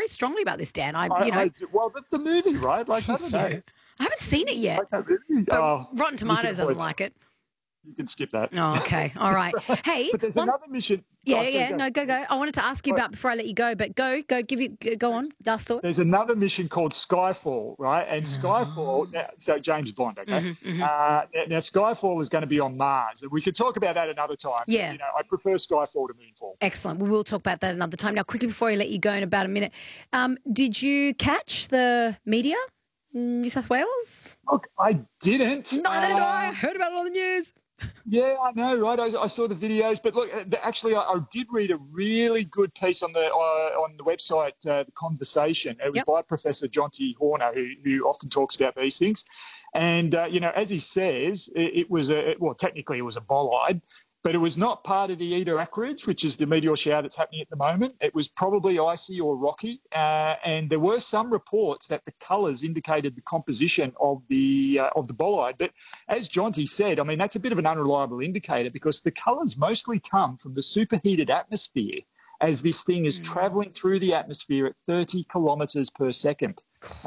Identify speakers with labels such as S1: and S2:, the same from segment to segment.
S1: very strongly about this, Dan.
S2: Well, the movie, right? Like, I don't know.
S1: I haven't seen it yet.
S2: Really?
S1: But Rotten Tomatoes doesn't like it.
S2: You can skip that.
S1: Oh, okay. All right. Hey,
S2: but there's another mission.
S1: Yeah. No, go. I wanted to ask you about before I let you go, but go on. Last thought.
S2: There's another mission called Skyfall, right? And Skyfall, so James Bond, okay? Now, Skyfall is going to be on Mars. And we could talk about that another time.
S1: Yeah.
S2: But, I prefer Skyfall to Moonfall.
S1: Excellent. We will talk about that another time. Now, quickly before I let you go in about a minute, did you catch the media in New South Wales?
S2: Look, I didn't.
S1: No. I heard about it on the news.
S2: Yeah, I know, right? I saw the videos, but look, actually, I did read a really good piece on the website, The Conversation. It was by Professor Jonty Horner, who often talks about these things. And as he says, it was technically it was a bolide, but it was not part of the Eta Aquarids, which is the meteor shower that's happening at the moment. It was probably icy or rocky, and there were some reports that the colours indicated the composition of the bolide. But as Jonty said, I mean, that's a bit of an unreliable indicator because the colours mostly come from the superheated atmosphere as this thing is travelling through the atmosphere at 30 kilometres per second.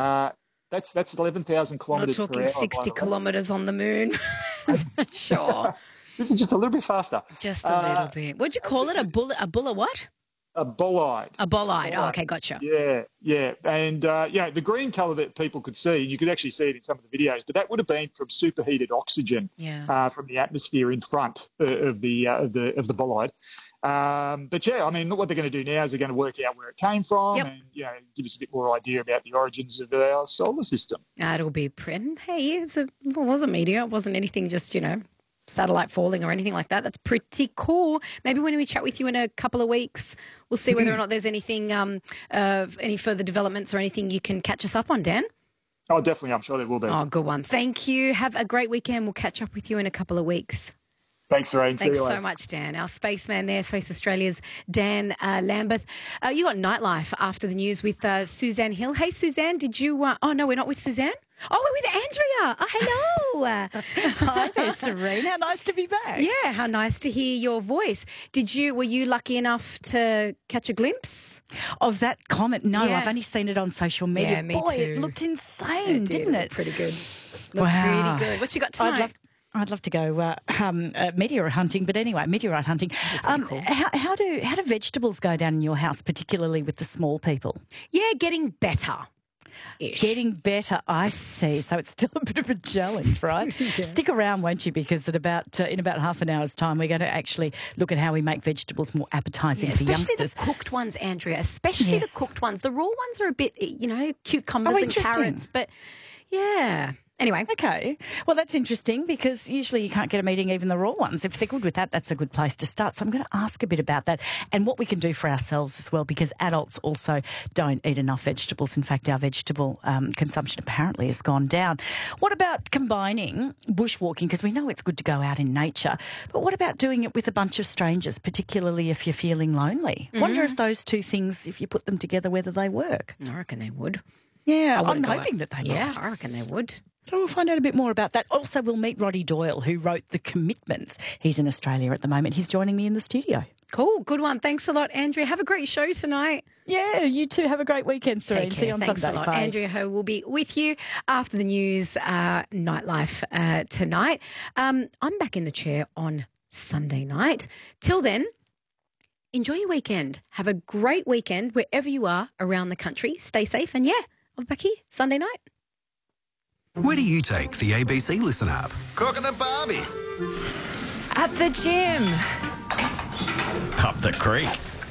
S2: That's 11,000 kilometres per hour.
S1: We're talking 60 kilometres on the moon. Sure.
S2: This is just a little bit faster.
S1: Just a little bit. What'd you call it? A bulla what?
S2: A bolide.
S1: A bolide. Oh, okay, gotcha.
S2: Yeah. And, the green colour that people could see, you could actually see it in some of the videos, but that would have been from superheated oxygen from the atmosphere in front of the bolide. But, I mean, what they're going to do now is they're going to work out where it came from and, give us a bit more idea about the origins of our solar system.
S1: It'll be pretty. Hey, it was a meteor. It wasn't anything just, satellite falling or anything like that. That's pretty cool. Maybe when we chat with you in a couple of weeks, we'll see whether or not there's anything, any further developments or anything you can catch us up on, Dan.
S2: Oh, definitely. I'm sure there will be.
S1: Oh, good one. Thank you. Have a great weekend. We'll catch up with you in a couple of weeks.
S2: Thanks, Lorraine.
S1: Thanks so much, Dan. Our spaceman there, Space Australia's Dan Lambeth. You got Nightlife after the news with Suzanne Hill. Hey, Suzanne, did you... oh, no, we're not with Suzanne? Oh, we're with Andrea. Oh, hello.
S3: Hi there, Serene. How nice to be back.
S1: Yeah, how nice to hear your voice. Were you lucky enough to catch a glimpse
S3: of that comet? No, I've only seen it on social media.
S1: Yeah, me too.
S3: It looked insane, didn't it?
S1: Pretty good.
S3: Wow.
S1: Pretty good. What you got tonight?
S3: I'd love to go meteorite hunting, but anyway, meteorite hunting. Cool. How do vegetables go down in your house, particularly with the small people?
S1: Yeah, getting better.
S3: Getting better, I see. So it's still a bit of a challenge, right? Stick around, won't you? Because in about half an hour's time, we're going to actually look at how we make vegetables more appetising for youngsters.
S1: Especially the cooked ones, Andrea. Especially the cooked ones. The raw ones are a bit, cucumbers and carrots. But yeah. Anyway.
S3: Okay. Well, that's interesting because usually you can't get them eating even the raw ones. If they're good with that, that's a good place to start. So I'm going to ask a bit about that and what we can do for ourselves as well, because adults also don't eat enough vegetables. In fact, our vegetable consumption apparently has gone down. What about combining bushwalking? Because we know it's good to go out in nature. But what about doing it with a bunch of strangers, particularly if you're feeling lonely? Wonder if those two things, if you put them together, whether they work.
S1: I reckon they would.
S3: Yeah, I'm hoping that they might.
S1: Yeah, I reckon they would.
S3: So we'll find out a bit more about that. Also, we'll meet Roddy Doyle, who wrote The Commitments. He's in Australia at the moment. He's joining me in the studio.
S1: Cool. Good one. Thanks a lot, Andrea. Have a great show tonight.
S3: Yeah, you too. Have a great weekend, Serene. See you on
S1: Thanks
S3: Sunday.
S1: A lot.
S3: Bye.
S1: Andrea Ho will be with you after the news, Nightlife tonight. I'm back in the chair on Sunday night. Till then, enjoy your weekend. Have a great weekend wherever you are around the country. Stay safe. And I'll be back here Sunday night.
S4: Where do you take the ABC Listen app?
S5: Cooking at Barbie.
S6: At the gym.
S5: Up the creek.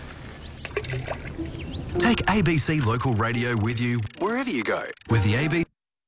S4: Take ABC Local Radio with you wherever you go with the ABC.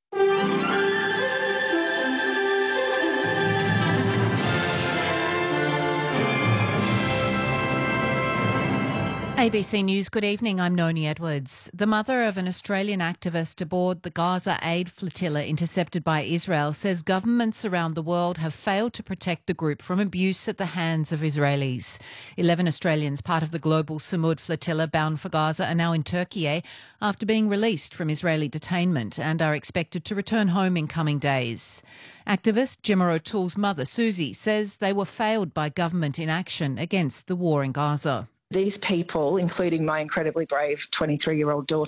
S6: ABC News, good evening. I'm Noni Edwards. The mother of an Australian activist aboard the Gaza aid flotilla intercepted by Israel says governments around the world have failed to protect the group from abuse at the hands of Israelis. 11 Australians, part of the global Samud flotilla bound for Gaza, are now in Turkey after being released from Israeli detainment and are expected to return home in coming days. Activist Jimmer O'Toole's mother, Susie, says they were failed by government inaction against the war in Gaza.
S7: These people, including my incredibly brave 23-year-old daughter,